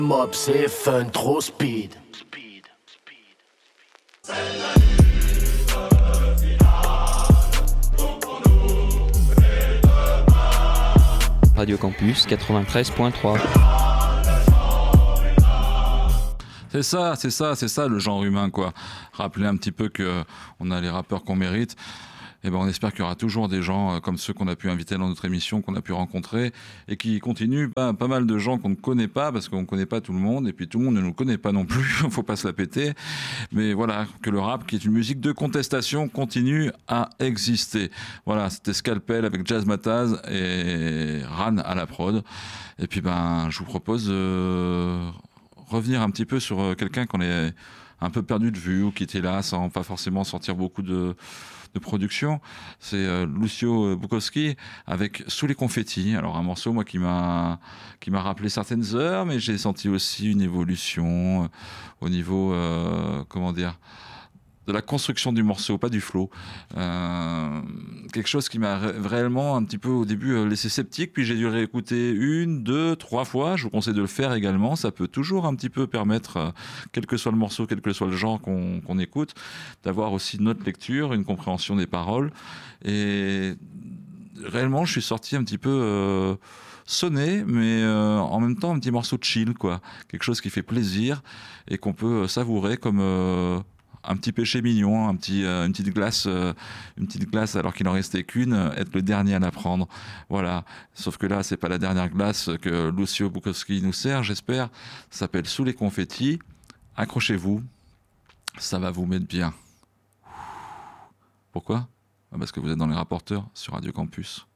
Mob c'est fun, trop speed. Radio Campus 93.3. C'est ça le genre humain, quoi. Rappeler un petit peu qu'on a les rappeurs qu'on mérite. Et ben on espère qu'il y aura toujours des gens comme ceux qu'on a pu inviter dans notre émission, qu'on a pu rencontrer, et qui continuent. Pas mal de gens qu'on ne connaît pas, parce qu'on ne connaît pas tout le monde, et puis tout le monde ne nous connaît pas non plus, faut pas se la péter. Mais voilà, que le rap, qui est une musique de contestation, continue à exister. Voilà, c'était Scalpel avec Jazz Mataz et Ran à la prod. Et puis je vous propose de revenir un petit peu sur quelqu'un qu'on est un peu perdu de vue, ou qui était là sans pas forcément sortir beaucoup de production. C'est Lucio Bukowski avec Sous les confettis. Alors un morceau moi qui m'a rappelé certaines heures, mais j'ai senti aussi une évolution au niveau de la construction du morceau, pas du flow. Quelque chose qui m'a réellement un petit peu au début laissé sceptique, puis j'ai dû réécouter 1, 2, 3 fois. Je vous conseille de le faire également. Ça peut toujours un petit peu permettre, quel que soit le morceau, quel que soit le genre qu'on écoute, d'avoir aussi notre lecture, une compréhension des paroles. Et réellement, je suis sorti un petit peu sonné, mais en même temps un petit morceau de chill, quoi. Quelque chose qui fait plaisir et qu'on peut savourer comme un petit péché mignon, une petite glace alors qu'il en restait qu'une, être le dernier à la prendre. Voilà. Sauf que là, c'est pas la dernière glace que Lucio Bukowski nous sert, j'espère. Ça s'appelle Sous les confettis. Accrochez-vous, ça va vous mettre bien. Pourquoi ? Parce que vous êtes dans les rapporteurs sur Radio Campus.